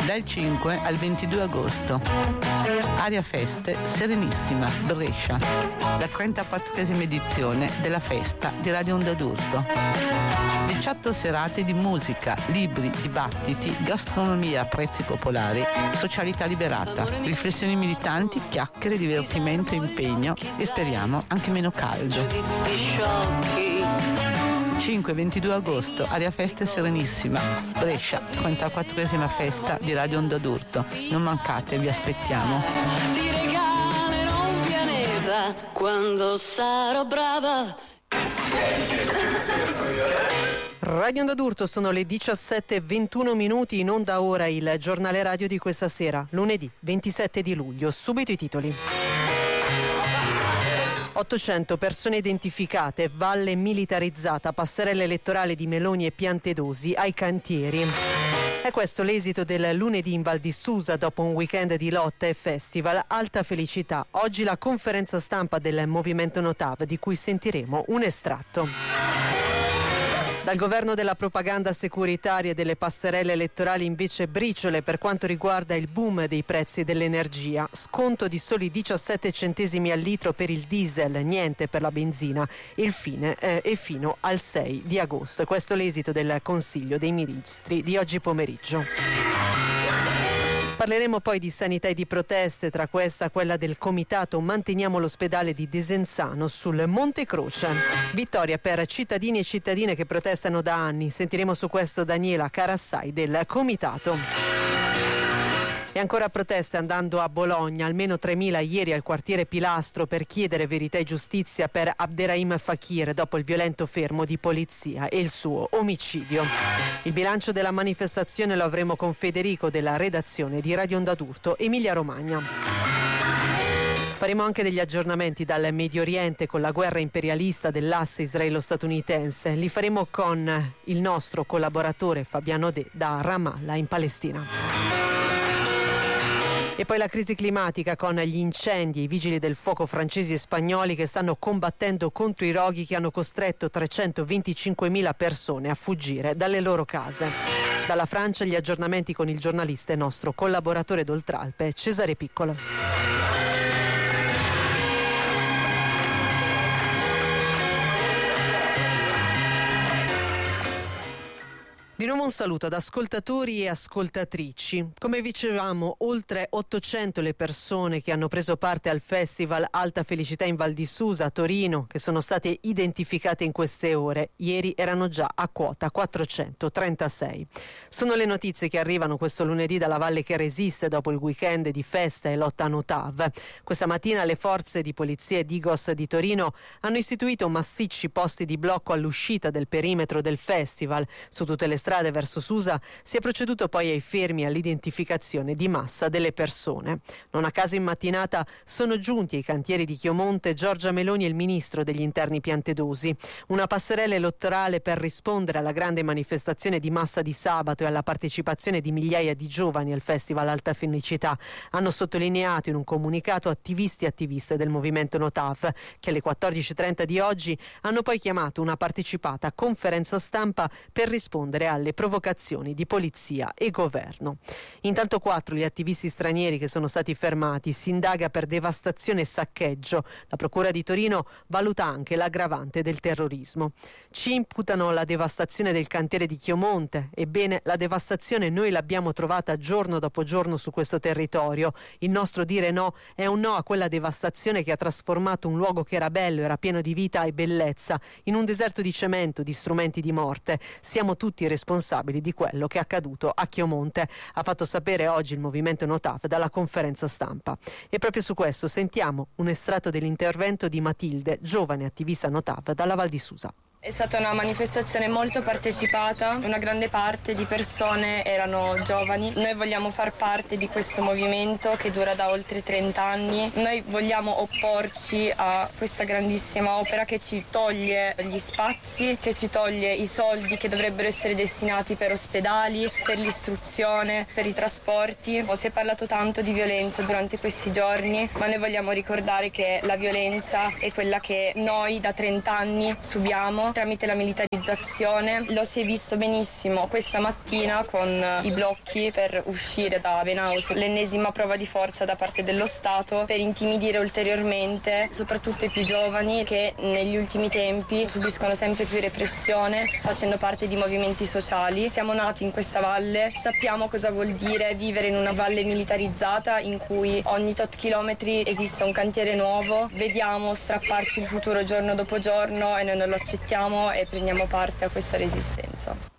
dal 5 al 22 agosto. Aria Feste Serenissima, Brescia, la 34esima edizione della festa di Radio Onda d'Urto. 18 serate di musica, libri, dibattiti, gastronomia a prezzi popolari, socialità liberata, riflessioni militanti, chiacchiere, divertimento, impegno e speriamo anche meno caldo. 5-22 agosto, Aria Feste Serenissima, Brescia, 34esima festa di Radio Onda d'Urto. Non mancate, vi aspettiamo. Ti regalerò un pianeta quando sarò brava. Radio Onda d'Urto, sono le 17:21, in onda ora il giornale radio di questa sera, lunedì 27 di luglio. Subito i titoli. 800 persone identificate, valle militarizzata, passerella elettorale di Meloni e Piantedosi ai cantieri. È questo l'esito del lunedì in Val di Susa dopo un weekend di lotta e festival. Alta felicità. Oggi la conferenza stampa del movimento Notav, di cui sentiremo un estratto. Dal governo della propaganda securitaria e delle passerelle elettorali invece briciole per quanto riguarda il boom dei prezzi dell'energia. Sconto di soli 17 centesimi al litro per il diesel, niente per la benzina. Il fine è fino al 6 di agosto. E questo è l'esito del Consiglio dei Ministri di oggi pomeriggio. Parleremo poi di sanità e di proteste, tra quella del comitato Manteniamo l'ospedale di Desenzano sul Monte Croce. Vittoria per cittadini e cittadine che protestano da anni. Sentiremo su questo Daniela Carassai del comitato. E ancora proteste andando a Bologna, almeno 3.000 ieri al quartiere Pilastro per chiedere verità e giustizia per Abderrahim Fakir dopo il violento fermo di polizia e il suo omicidio. Il bilancio della manifestazione lo avremo con Federico della redazione di Radio Onda d'Urto, Emilia Romagna. Faremo anche degli aggiornamenti dal Medio Oriente con la guerra imperialista dell'asse israelo-statunitense. Li faremo con il nostro collaboratore Fabiano De da Ramallah in Palestina. E poi la crisi climatica con gli incendi e i vigili del fuoco francesi e spagnoli che stanno combattendo contro i roghi che hanno costretto 325.000 persone a fuggire dalle loro case. Dalla Francia gli aggiornamenti con il giornalista e nostro collaboratore d'Oltralpe Cesare Piccolo. Di nuovo un saluto ad ascoltatori e ascoltatrici. Come dicevamo, oltre 800 le persone che hanno preso parte al festival Alta Felicità in Val di Susa a Torino, che sono state identificate in queste ore. Ieri erano già a quota 436. Sono le notizie che arrivano questo lunedì dalla Valle che resiste dopo il weekend di festa e lotta Notav. Questa mattina le forze di polizia e Digos di Torino hanno istituito massicci posti di blocco all'uscita del perimetro del festival. Su tutte le strade verso Susa si è proceduto poi ai fermi e all'identificazione di massa delle persone. Non a caso in mattinata sono giunti ai cantieri di Chiomonte Giorgia Meloni e il ministro degli interni Piantedosi. Una passerella elettorale per rispondere alla grande manifestazione di massa di sabato e alla partecipazione di migliaia di giovani al Festival Alta Felicità. Hanno sottolineato in un comunicato attivisti e attiviste del movimento Notav, che alle 14:30 di oggi hanno poi chiamato una partecipata conferenza stampa per rispondere alle provocazioni di polizia e governo. Intanto 4 gli attivisti stranieri che sono stati fermati. Si indaga per devastazione e saccheggio. La Procura di Torino valuta anche l'aggravante del terrorismo. Ci imputano la devastazione del cantiere di Chiomonte. Ebbene, la devastazione noi l'abbiamo trovata giorno dopo giorno su questo territorio. Il nostro dire no è un no a quella devastazione che ha trasformato un luogo che era bello, era pieno di vita e bellezza, in un deserto di cemento, di strumenti di morte. Siamo tutti responsabili di quello che è accaduto a Chiomonte, ha fatto sapere oggi il movimento Notav dalla conferenza stampa. E proprio su questo sentiamo un estratto dell'intervento di Matilde, giovane attivista Notav dalla Val di Susa. È stata una manifestazione molto partecipata, una grande parte di persone erano giovani. Noi vogliamo far parte di questo movimento che dura da oltre 30 anni. Noi vogliamo opporci a questa grandissima opera che ci toglie gli spazi, che ci toglie i soldi che dovrebbero essere destinati per ospedali, per l'istruzione, per i trasporti. Si è parlato tanto di violenza durante questi giorni, ma noi vogliamo ricordare che la violenza è quella che noi da 30 anni subiamo lavoro tramite la militarizzazione. Lo si è visto benissimo questa mattina con i blocchi per uscire da Venaus, l'ennesima prova di forza da parte dello Stato per intimidire ulteriormente soprattutto i più giovani che negli ultimi tempi subiscono sempre più repressione facendo parte di movimenti sociali. Siamo nati in questa valle, sappiamo cosa vuol dire vivere in una valle militarizzata in cui ogni tot chilometri esiste un cantiere nuovo. Vediamo strapparci il futuro giorno dopo giorno e noi non lo accettiamo e prendiamo parte a questa resistenza.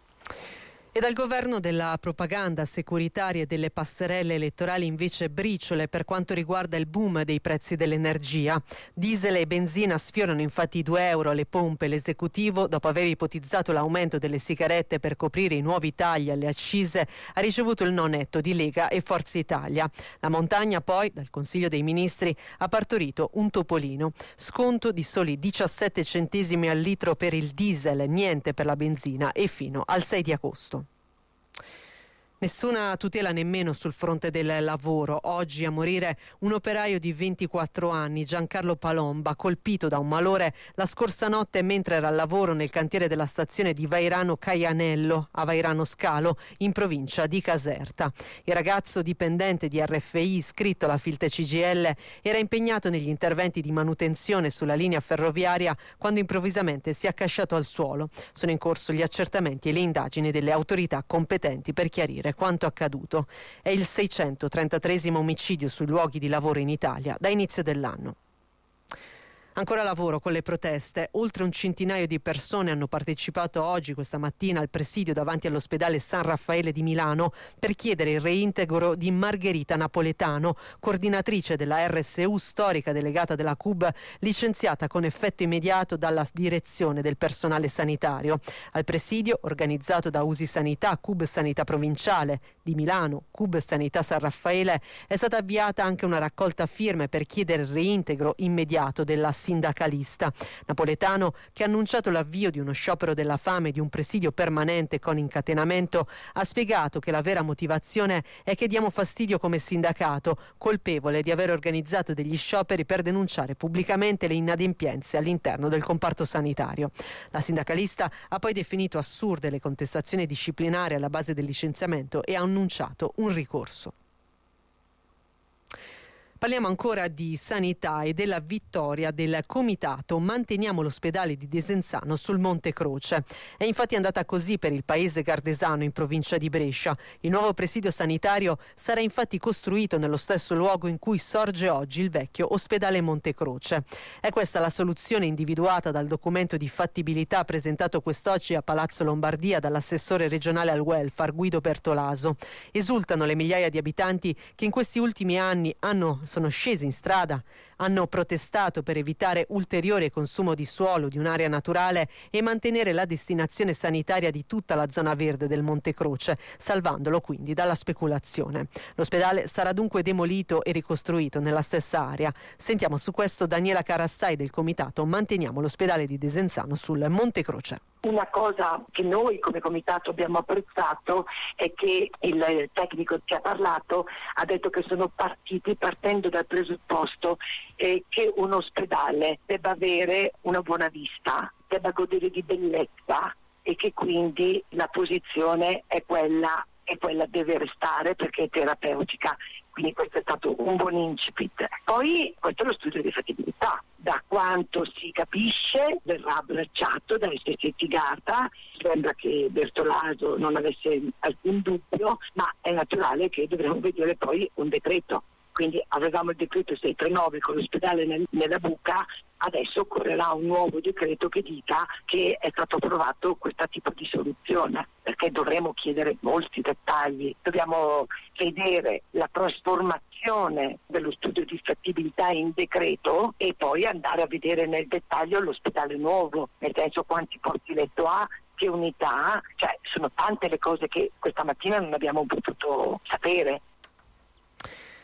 E dal governo della propaganda securitaria e delle passerelle elettorali invece briciole per quanto riguarda il boom dei prezzi dell'energia. Diesel e benzina sfiorano infatti i 2 euro alle pompe. L'esecutivo, dopo aver ipotizzato l'aumento delle sigarette per coprire i nuovi tagli alle accise, ha ricevuto il no netto di Lega e Forza Italia. La montagna poi, dal Consiglio dei Ministri, ha partorito un topolino. Sconto di soli 17 centesimi al litro per il diesel, niente per la benzina e fino al 6 di agosto. Nessuna tutela nemmeno sul fronte del lavoro. Oggi a morire un operaio di 24 anni, Giancarlo Palomba, colpito da un malore la scorsa notte mentre era al lavoro nel cantiere della stazione di Vairano Caianello, a Vairano Scalo, in provincia di Caserta. Il ragazzo dipendente di RFI, iscritto alla Filte CGIL, era impegnato negli interventi di manutenzione sulla linea ferroviaria quando improvvisamente si è accasciato al suolo. Sono in corso gli accertamenti e le indagini delle autorità competenti per chiarire quanto accaduto. È il 633esimo omicidio sui luoghi di lavoro in Italia da inizio dell'anno. Ancora lavoro con le proteste. Oltre un centinaio di persone hanno partecipato oggi, questa mattina, al presidio davanti all'ospedale San Raffaele di Milano per chiedere il reintegro di Margherita Napoletano, coordinatrice della RSU, storica delegata della CUB, licenziata con effetto immediato dalla direzione del personale sanitario. Al presidio, organizzato da USI Sanità, CUB Sanità Provinciale di Milano, CUB Sanità San Raffaele, è stata avviata anche una raccolta firme per chiedere il reintegro immediato della sindacalista. Napoletano, che ha annunciato l'avvio di uno sciopero della fame e di un presidio permanente con incatenamento, ha spiegato che la vera motivazione è che diamo fastidio come sindacato, colpevole di aver organizzato degli scioperi per denunciare pubblicamente le inadempienze all'interno del comparto sanitario. La sindacalista ha poi definito assurde le contestazioni disciplinari alla base del licenziamento e ha annunciato un ricorso. Parliamo ancora di sanità e della vittoria del comitato Manteniamo l'ospedale di Desenzano sul Monte Croce. È infatti andata così per il paese gardesano in provincia di Brescia. Il nuovo presidio sanitario sarà infatti costruito nello stesso luogo in cui sorge oggi il vecchio ospedale Monte Croce. È questa la soluzione individuata dal documento di fattibilità presentato quest'oggi a Palazzo Lombardia dall'assessore regionale al welfare Guido Bertolaso. Esultano le migliaia di abitanti che in questi ultimi anni sono scesi in strada, hanno protestato per evitare ulteriore consumo di suolo di un'area naturale e mantenere la destinazione sanitaria di tutta la zona verde del Monte Croce, salvandolo quindi dalla speculazione. L'ospedale sarà dunque demolito e ricostruito nella stessa area. Sentiamo su questo Daniela Carassai del comitato Manteniamo l'ospedale di Desenzano sul Monte Croce. Una cosa che noi come comitato abbiamo apprezzato è che il tecnico che ha parlato ha detto che sono partendo dal presupposto che un ospedale debba avere una buona vista, debba godere di bellezza e che quindi la posizione è quella e quella deve restare perché è terapeutica. Quindi questo è stato un buon incipit. Poi questo è lo studio di fattibilità. Da quanto si capisce verrà abbracciato da SST Garda. Sembra che Bertolaso non avesse alcun dubbio, ma è naturale che dovremo vedere poi un decreto. Quindi avevamo il decreto 639 con l'ospedale nella buca, adesso occorrerà un nuovo decreto che dica che è stato approvato questo tipo di soluzione, perché dovremo chiedere molti dettagli, dobbiamo vedere la trasformazione dello studio di fattibilità in decreto e poi andare a vedere nel dettaglio l'ospedale nuovo, nel senso quanti posti letto ha, che unità ha, cioè sono tante le cose che questa mattina non abbiamo potuto sapere.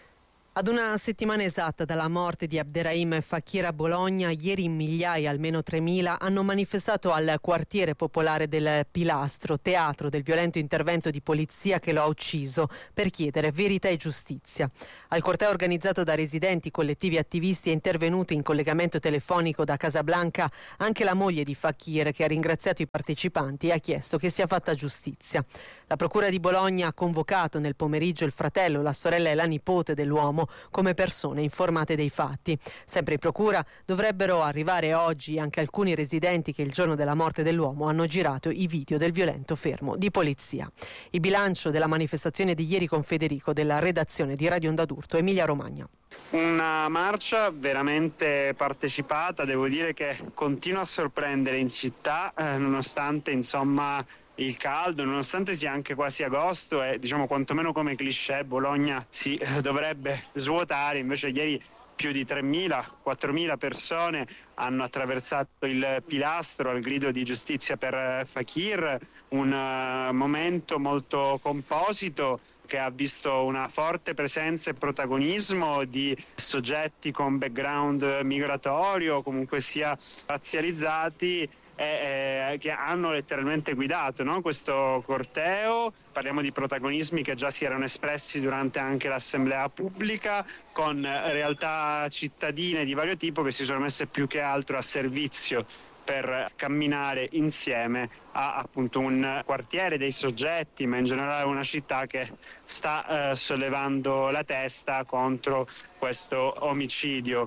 Ad una settimana esatta dalla morte di Abderrahim Fakir a Bologna, ieri migliaia, almeno 3.000, hanno manifestato al quartiere popolare del Pilastro, teatro del violento intervento di polizia che lo ha ucciso, per chiedere verità e giustizia. Al corteo organizzato da residenti, collettivi e attivisti è intervenuto in collegamento telefonico da Casablanca anche la moglie di Fakir, che ha ringraziato i partecipanti e ha chiesto che sia fatta giustizia. La Procura di Bologna ha convocato nel pomeriggio il fratello, la sorella e la nipote dell'uomo come persone informate dei fatti. Sempre in procura dovrebbero arrivare oggi anche alcuni residenti che il giorno della morte dell'uomo hanno girato i video del violento fermo di polizia. Il bilancio della manifestazione di ieri con Federico della redazione di Radio Onda d'Urto, Emilia Romagna. Una marcia veramente partecipata, devo dire che continua a sorprendere in città, nonostante il caldo, nonostante sia anche quasi agosto e quantomeno come cliché Bologna si dovrebbe svuotare, invece ieri più di 3.000-4.000 persone hanno attraversato il Pilastro al grido di giustizia per Fakir, un momento molto composito che ha visto una forte presenza e protagonismo di soggetti con background migratorio, comunque sia razzializzati, che hanno letteralmente guidato questo corteo. Parliamo di protagonismi che già si erano espressi durante anche l'assemblea pubblica, con realtà cittadine di vario tipo che si sono messe più che altro a servizio per camminare insieme a appunto un quartiere dei soggetti, ma in generale una città che sta sollevando la testa contro questo omicidio.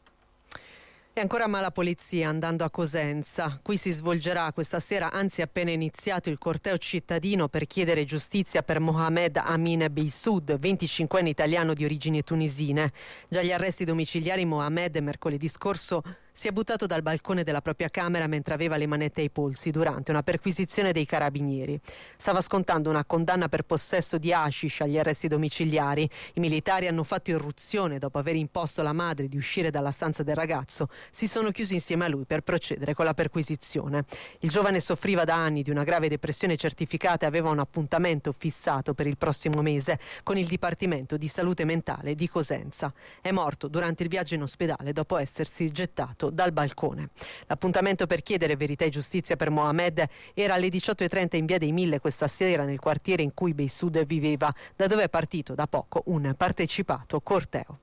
E ancora mala polizia andando a Cosenza. Qui si svolgerà questa sera, anzi appena iniziato, il corteo cittadino per chiedere giustizia per Mohamed Amin Beissoud, 25enne italiano di origini tunisine. Già agli arresti domiciliari Mohamed mercoledì scorso si è buttato dal balcone della propria camera mentre aveva le manette ai polsi durante una perquisizione dei carabinieri. Stava scontando una condanna per possesso di hashish agli arresti domiciliari. I militari hanno fatto irruzione dopo aver imposto alla madre di uscire dalla stanza del ragazzo. Si sono chiusi insieme a lui per procedere con la perquisizione. Il giovane soffriva da anni di una grave depressione certificata e aveva un appuntamento fissato per il prossimo mese con il Dipartimento di Salute Mentale di Cosenza. È morto durante il viaggio in ospedale dopo essersi gettato dal balcone. L'appuntamento per chiedere verità e giustizia per Mohamed era alle 18:30 in via dei Mille questa sera, nel quartiere in cui Beissoud viveva, da dove è partito da poco un partecipato corteo.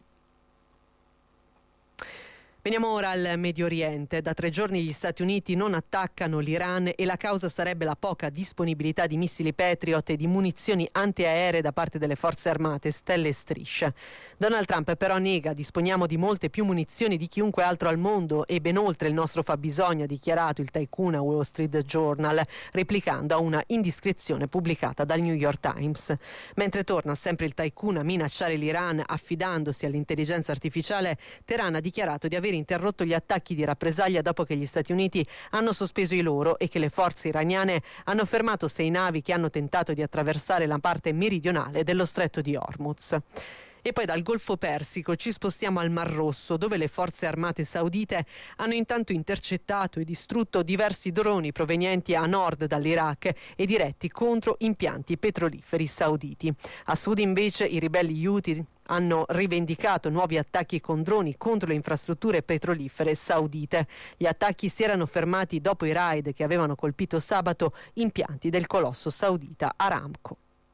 Veniamo ora al Medio Oriente. Da 3 giorni gli Stati Uniti non attaccano l'Iran e la causa sarebbe la poca disponibilità di missili Patriot e di munizioni antiaeree da parte delle forze armate, stelle e strisce. Donald Trump però nega: disponiamo di molte più munizioni di chiunque altro al mondo e ben oltre il nostro fabbisogno, ha dichiarato il tycoon a Wall Street Journal, replicando a una indiscrezione pubblicata dal New York Times. Mentre torna sempre il tycoon a minacciare l'Iran affidandosi all'intelligenza artificiale, Teheran ha dichiarato di aver interrotto gli attacchi di rappresaglia dopo che gli Stati Uniti hanno sospeso i loro e che le forze iraniane hanno fermato 6 navi che hanno tentato di attraversare la parte meridionale dello stretto di Hormuz. E poi dal Golfo Persico ci spostiamo al Mar Rosso, dove le forze armate saudite hanno intanto intercettato e distrutto diversi droni provenienti a nord dall'Iraq e diretti contro impianti petroliferi sauditi. A sud invece i ribelli Houthi hanno rivendicato nuovi attacchi con droni contro le infrastrutture petrolifere saudite. Gli attacchi si erano fermati dopo i raid che avevano colpito sabato impianti del colosso saudita Aramco.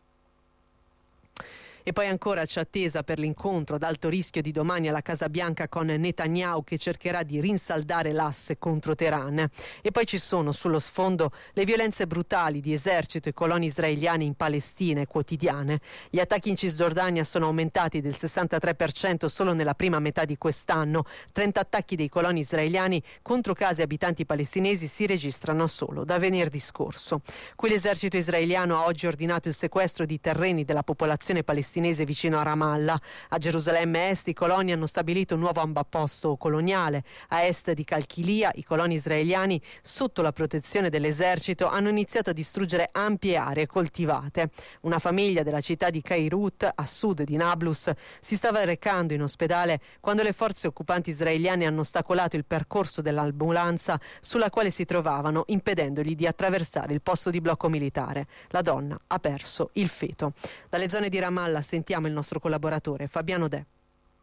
E poi ancora c'è attesa per l'incontro ad alto rischio di domani alla Casa Bianca con Netanyahu, che cercherà di rinsaldare l'asse contro Teheran. E poi ci sono sullo sfondo le violenze brutali di esercito e coloni israeliani in Palestina e quotidiane. Gli attacchi in Cisgiordania sono aumentati del 63% solo nella prima metà di quest'anno. 30 attacchi dei coloni israeliani contro case e abitanti palestinesi si registrano solo da venerdì scorso. Qui l'esercito israeliano ha oggi ordinato il sequestro di terreni della popolazione palestinese vicino a Ramallah. A Gerusalemme Est i coloni hanno stabilito un nuovo avamposto coloniale. A est di Calchilia i coloni israeliani, sotto la protezione dell'esercito, hanno iniziato a distruggere ampie aree coltivate. Una famiglia della città di Beirut, a sud di Nablus, si stava recando in ospedale quando le forze occupanti israeliane hanno ostacolato il percorso dell'ambulanza sulla quale si trovavano, impedendogli di attraversare il posto di blocco militare. La donna ha perso il feto. Dalle zone di Ramallah sentiamo il nostro collaboratore Fabiano De.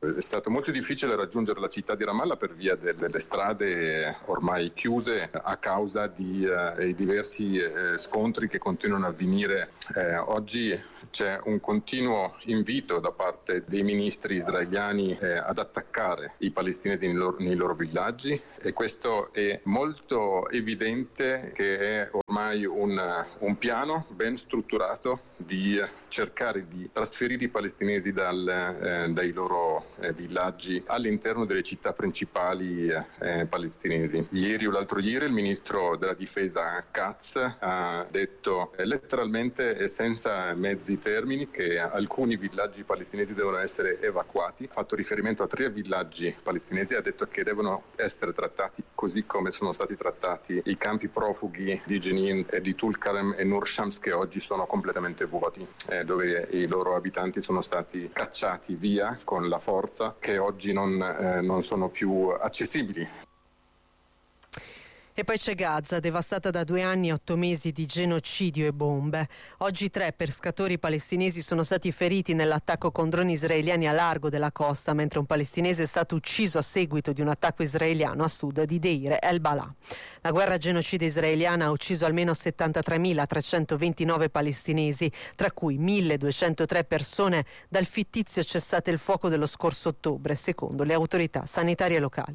È stato molto difficile raggiungere la città di Ramallah per via delle strade ormai chiuse a causa di diversi scontri che continuano a avvenire. Oggi c'è un continuo invito da parte dei ministri israeliani ad attaccare i palestinesi nei loro villaggi, e questo è molto evidente che è ormai un piano ben strutturato di cercare di trasferire i palestinesi dai loro villaggi all'interno delle città principali palestinesi. Ieri o l'altro ieri il ministro della difesa Katz ha detto letteralmente e senza mezzi termini che alcuni villaggi palestinesi devono essere evacuati. Ha fatto riferimento a 3 villaggi palestinesi e ha detto che devono essere trattati così come sono stati trattati i campi profughi di Jenin, di Tulkarem e Nur Shams, che oggi sono completamente vuoti, dove i loro abitanti sono stati cacciati via con la forza, che oggi non sono più accessibili. E poi c'è Gaza, devastata da 2 anni e 8 mesi di genocidio e bombe. Oggi 3 pescatori palestinesi sono stati feriti nell'attacco con droni israeliani a largo della costa, mentre un palestinese è stato ucciso a seguito di un attacco israeliano a sud di Deir el-Balà. La guerra genocida israeliana ha ucciso almeno 73.329 palestinesi, tra cui 1.203 persone dal fittizio cessate il fuoco dello scorso ottobre, secondo le autorità sanitarie locali.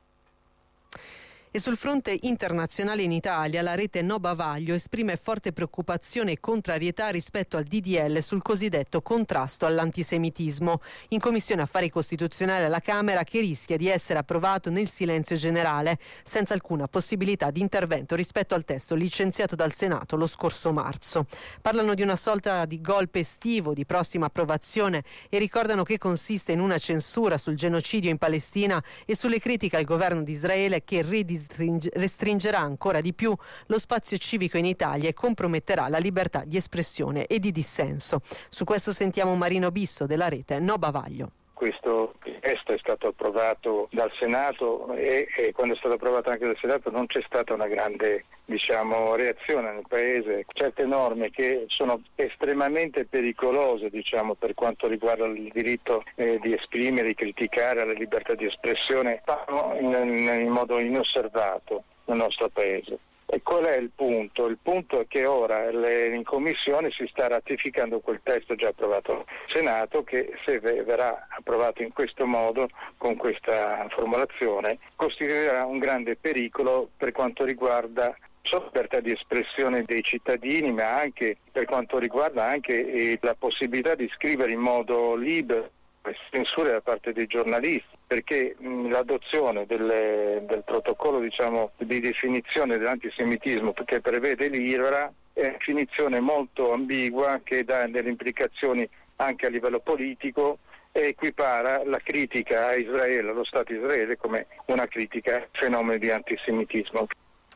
E sul fronte internazionale in Italia la rete No Bavaglio esprime forte preoccupazione e contrarietà rispetto al DDL sul cosiddetto contrasto all'antisemitismo in Commissione Affari Costituzionali alla Camera, che rischia di essere approvato nel silenzio generale senza alcuna possibilità di intervento rispetto al testo licenziato dal Senato lo scorso marzo. Parlano di una sorta di golpe estivo di prossima approvazione e ricordano che consiste in una censura sul genocidio in Palestina e sulle critiche al governo di Israele, che restringerà ancora di più lo spazio civico in Italia e comprometterà la libertà di espressione e di dissenso. Su questo sentiamo Marino Bisso della rete No Bavaglio. Questo testo è stato approvato dal Senato e quando è stato approvato anche dal Senato non c'è stata una grande reazione nel Paese. Certe norme che sono estremamente pericolose per quanto riguarda il diritto di esprimere, di criticare, la libertà di espressione, vanno in modo inosservato nel nostro Paese. E qual è il punto? Il punto è che ora in Commissione si sta ratificando quel testo già approvato al Senato, che se verrà approvato in questo modo, con questa formulazione, costituirà un grande pericolo per quanto riguarda la libertà di espressione dei cittadini, ma anche per quanto riguarda anche la possibilità di scrivere in modo libero, censure da parte dei giornalisti, perché l'adozione del protocollo di definizione dell'antisemitismo che prevede l'IRA è una definizione molto ambigua che dà delle implicazioni anche a livello politico e equipara la critica a Israele, allo Stato Israele, come una critica ai fenomeni di antisemitismo.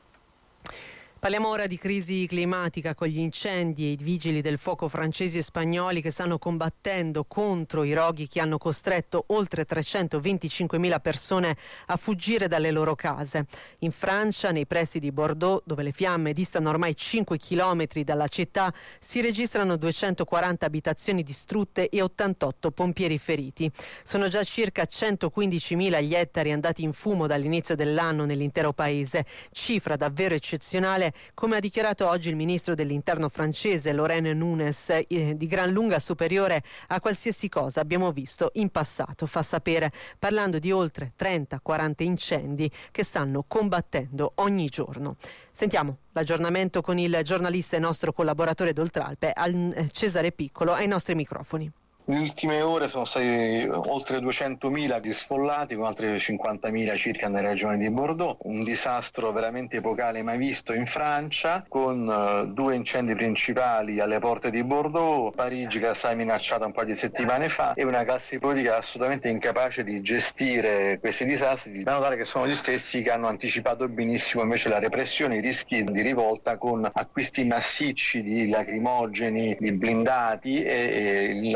Parliamo ora di crisi climatica, con gli incendi e i vigili del fuoco francesi e spagnoli che stanno combattendo contro i roghi che hanno costretto oltre 325.000 persone a fuggire dalle loro case. In Francia, nei pressi di Bordeaux, dove le fiamme distano ormai 5 chilometri dalla città, si registrano 240 abitazioni distrutte e 88 pompieri feriti. Sono già circa 115.000 gli ettari andati in fumo dall'inizio dell'anno nell'intero paese, cifra davvero eccezionale, come ha dichiarato oggi il ministro dell'interno francese Laurent Nunez, di gran lunga superiore a qualsiasi cosa abbiamo visto in passato, fa sapere, parlando di oltre 30-40 incendi che stanno combattendo ogni giorno. Sentiamo l'aggiornamento con il giornalista e nostro collaboratore d'Oltralpe, Cesare Piccolo, ai nostri microfoni. Nelle ultime ore sono stati oltre 200.000 gli sfollati, con altri 50.000 circa nella regione di Bordeaux. Un disastro veramente epocale mai visto in Francia, con 2 incendi principali alle porte di Bordeaux, Parigi che stava minacciata un po' di settimane fa, e una classe politica assolutamente incapace di gestire questi disastri, da notare che sono gli stessi che hanno anticipato benissimo invece la repressione, i rischi di rivolta, con acquisti massicci di lacrimogeni, di blindati, e l'attuale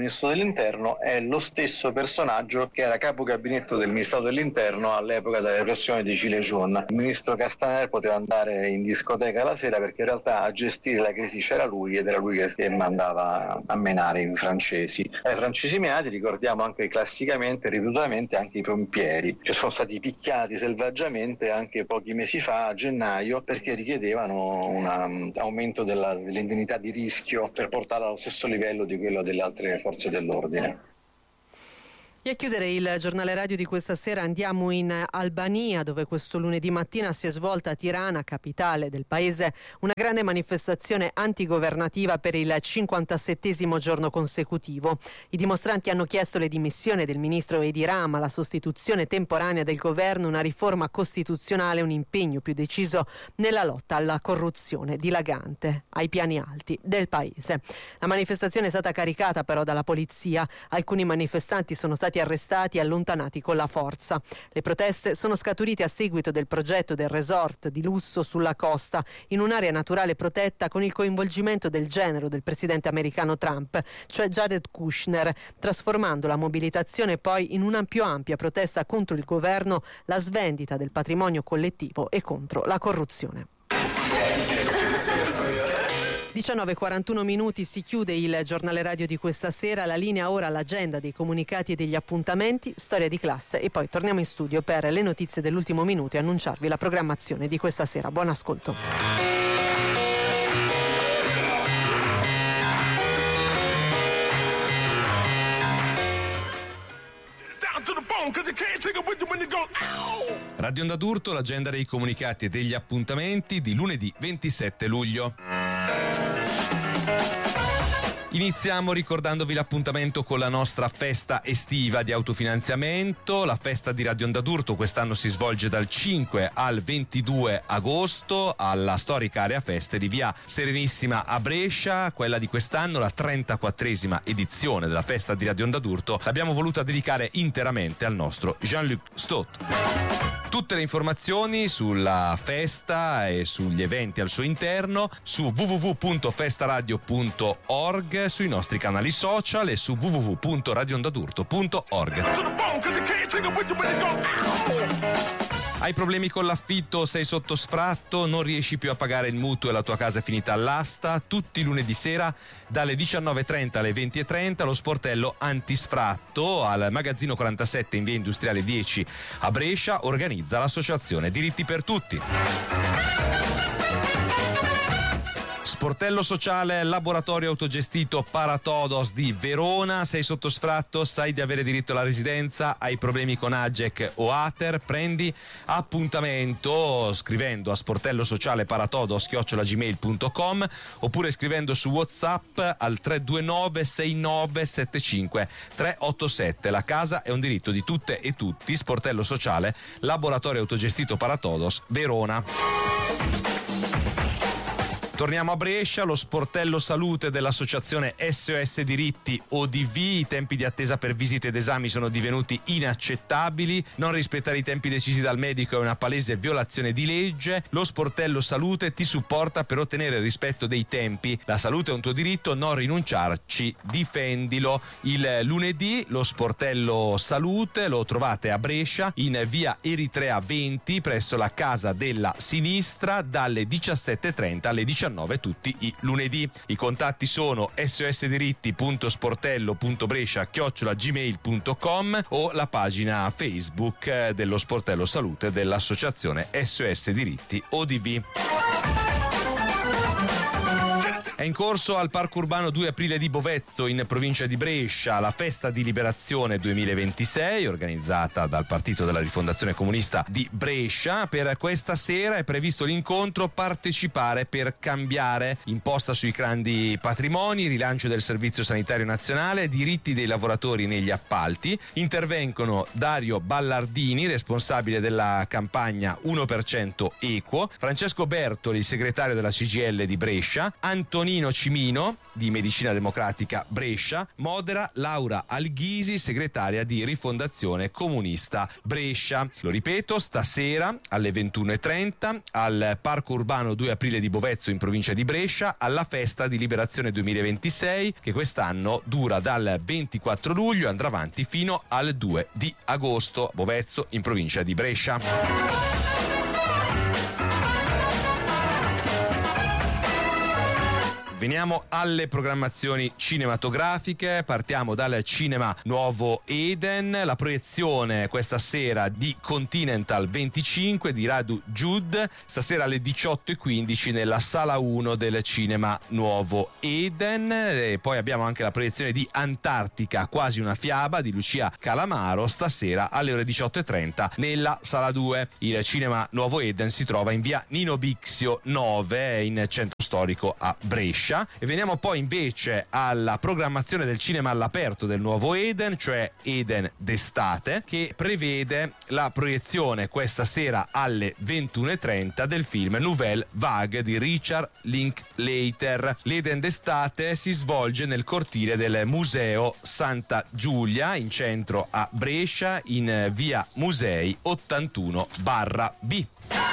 ministro dell'interno è lo stesso personaggio che era capo gabinetto del Ministero dell'interno all'epoca della repressione dei Gilets jaunes. Il ministro Castaner poteva andare in discoteca la sera perché in realtà a gestire la crisi c'era lui ed era lui che mandava a menare i francesi. Ai francesi menati ricordiamo anche classicamente, ripetutamente, anche i pompieri che sono stati picchiati selvaggiamente anche pochi mesi fa, a gennaio, perché richiedevano un aumento dell'indennità di rischio per portarla allo stesso livello di quello delle altre forze dell'ordine. E a chiudere il giornale radio di questa sera andiamo in Albania, dove questo lunedì mattina si è svolta a Tirana, capitale del paese, una grande manifestazione antigovernativa per il 57° giorno consecutivo. I dimostranti hanno chiesto le dimissioni del ministro Edi Rama, la sostituzione temporanea del governo, una riforma costituzionale, un impegno più deciso nella lotta alla corruzione dilagante ai piani alti del paese. La manifestazione è stata caricata però dalla polizia. Alcuni manifestanti sono stati arrestati e allontanati con la forza. Le proteste sono scaturite a seguito del progetto del resort di lusso sulla costa, in un'area naturale protetta, con il coinvolgimento del genero del presidente americano Trump, cioè Jared Kushner, trasformando la mobilitazione poi in una più ampia protesta contro il governo, la svendita del patrimonio collettivo e contro la corruzione. 19:41 si chiude il giornale radio di questa sera. La linea ora all'agenda dei comunicati e degli appuntamenti, storia di classe, e poi torniamo in studio per le notizie dell'ultimo minuto e annunciarvi la programmazione di questa sera. Buon ascolto. Radio Onda d'Urto, l'agenda dei comunicati e degli appuntamenti di lunedì 27 luglio. Iniziamo ricordandovi l'appuntamento con la nostra festa estiva di autofinanziamento. La festa di Radio Onda d'Urto quest'anno si svolge dal 5 al 22 agosto alla storica area feste di via Serenissima a Brescia. Quella di quest'anno, la 34esima edizione della festa di Radio Onda d'Urto, l'abbiamo voluta dedicare interamente al nostro Jean-Luc Stott. Tutte le informazioni sulla festa e sugli eventi al suo interno su www.festaradio.org, sui nostri canali social e su www.radioondadurto.org. Hai problemi con l'affitto, sei sotto sfratto, non riesci più a pagare il mutuo e la tua casa è finita all'asta? Tutti i lunedì sera dalle 19:30 alle 20:30 lo sportello antisfratto al magazzino 47 in via Industriale 10 a Brescia organizza l'associazione Diritti per Tutti. Sportello sociale laboratorio autogestito Paratodos di Verona. Sei sotto sfratto, sai di avere diritto alla residenza, hai problemi con Agec o Ater, prendi appuntamento scrivendo a sportellosocialeparatodos@gmail.com oppure scrivendo su WhatsApp al 329 6975 387. La casa è un diritto di tutte e tutti. Sportello sociale laboratorio autogestito Paratodos Verona. Torniamo a Brescia, lo sportello salute dell'associazione SOS Diritti ODV. I tempi di attesa per visite ed esami sono divenuti inaccettabili. Non rispettare i tempi decisi dal medico è una palese violazione di legge. Lo sportello salute ti supporta per ottenere il rispetto dei tempi. La salute è un tuo diritto, non rinunciarci, difendilo. Il lunedì lo sportello salute lo trovate a Brescia in via Eritrea 20 presso la Casa della Sinistra dalle 17:30 alle 19 tutti i lunedì. I contatti sono sosdiritti.sportello.brescia@gmail.com o la pagina Facebook dello sportello salute dell'associazione SOS Diritti ODV. È in corso al Parco Urbano 2 Aprile di Bovezzo, in provincia di Brescia, la Festa di Liberazione 2026, organizzata dal Partito della Rifondazione Comunista di Brescia. Per questa sera è previsto l'incontro Partecipare per cambiare, imposta sui grandi patrimoni, rilancio del Servizio Sanitario Nazionale, diritti dei lavoratori negli appalti. Intervengono Dario Ballardini, responsabile della campagna 1% Equo, Francesco Bertoli, segretario della CGIL di Brescia, Antonino Giannino Cimino di Medicina Democratica Brescia modera Laura Alghisi, segretaria di Rifondazione Comunista Brescia. Lo ripeto, stasera alle 21:30 al Parco Urbano 2 Aprile di Bovezzo in provincia di Brescia, alla Festa di Liberazione 2026, che quest'anno dura dal 24 luglio e andrà avanti fino al 2 di agosto. Bovezzo in provincia di Brescia. Veniamo alle programmazioni cinematografiche, partiamo dal cinema Nuovo Eden, la proiezione questa sera di Continental 25 di Radu Jude, stasera alle 18:15 nella sala 1 del cinema Nuovo Eden, e poi abbiamo anche la proiezione di Antartica, quasi una fiaba di Lucia Calamaro, stasera alle ore 18:30 nella sala 2. Il cinema Nuovo Eden si trova in via Nino Bixio 9 in centro storico a Brescia. E veniamo poi invece alla programmazione del cinema all'aperto del Nuovo Eden, cioè Eden d'estate, che prevede la proiezione questa sera alle 21:30 del film Nouvelle Vague di Richard Linklater. L'Eden d'estate si svolge nel cortile del Museo Santa Giulia in centro a Brescia in via Musei 81/B.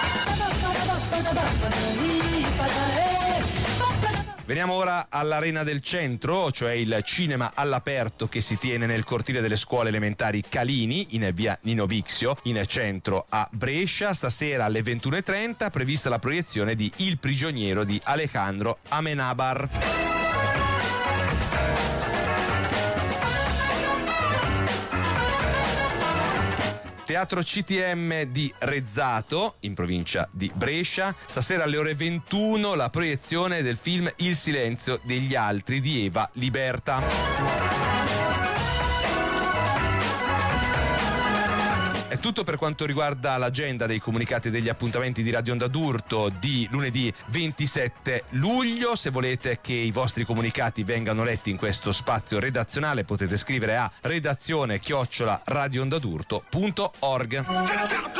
Veniamo ora all'Arena del Centro, cioè il cinema all'aperto che si tiene nel cortile delle scuole elementari Calini in via Nino Bixio in centro a Brescia. Stasera alle 21:30 è prevista la proiezione di Il prigioniero di Alejandro Amenábar. Teatro CTM di Rezzato, in provincia di Brescia, stasera alle ore 21 la proiezione del film Il silenzio degli altri di Eva Liberta. È tutto per quanto riguarda l'agenda dei comunicati e degli appuntamenti di Radio Onda d'Urto di lunedì 27 luglio. Se volete che i vostri comunicati vengano letti in questo spazio redazionale potete scrivere a redazione@radioondadurto.org.